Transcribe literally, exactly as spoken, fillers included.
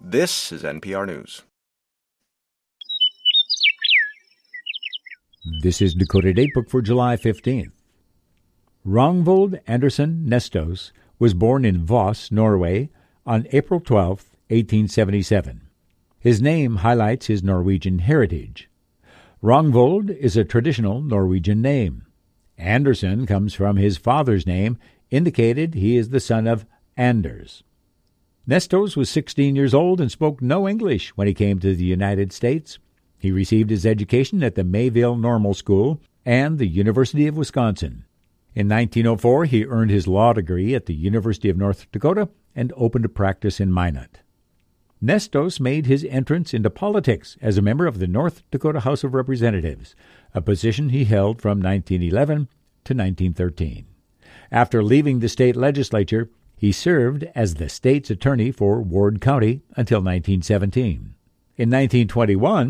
This is N P R News. This is Dakota Datebook for July fifteenth. Ragnvold Anderson Nestos was born in Voss, Norway, on April twelfth, eighteen seventy-seven. His name highlights his Norwegian heritage. Ragnvold is a traditional Norwegian name. Anderson comes from his father's name, indicated he is the son of Anders. Nestos was sixteen years old and spoke no English when he came to the United States. He received his education at the Mayville Normal School and the University of Wisconsin. In nineteen oh four, he earned his law degree at the University of North Dakota and opened a practice in Minot. Nestos made his entrance into politics as a member of the North Dakota House of Representatives, a position he held from nineteen eleven to nineteen thirteen. After leaving the state legislature, he served as the state's attorney for Ward County until nineteen seventeen. In nineteen twenty-one,